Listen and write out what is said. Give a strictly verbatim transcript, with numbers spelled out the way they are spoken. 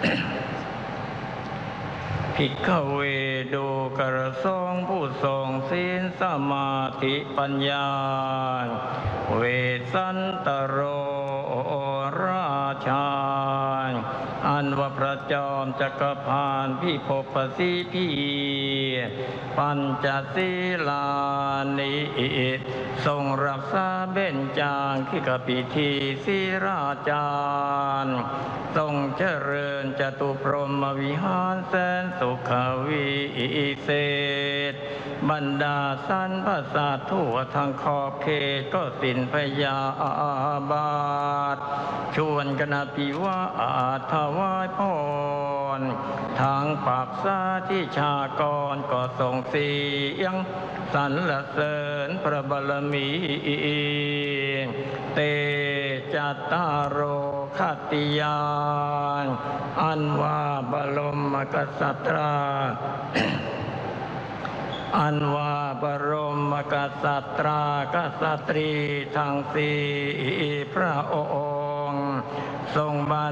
ภิกขเวดูกระทรงผู้ทรงศีลสมาธิปัญญาเวสันตโรราชาอันว่าพระจอมจักรพรรดิพิภพสีพีปัญจศีลานิทรงรักษาเบญจางคิกปิธีศีราจารย์ทรงเจริญจตุพรหมวิหารแสนสุขวิเศษบรรดาสรรพสัตว์ทั่วทั้งขอบเขตก็สิ้นพยาบาทชวนกันอภิวาทถวายพรทางปากสาที่ชากรก็ส่งเสียงสรรเสริญพระบารมีเตจัตตารโอคติยานอันว่าบรมกษัตริย์อันว่าบรมกษัตริย์กษัตรีทั้งสี่พระองค์ทรงบั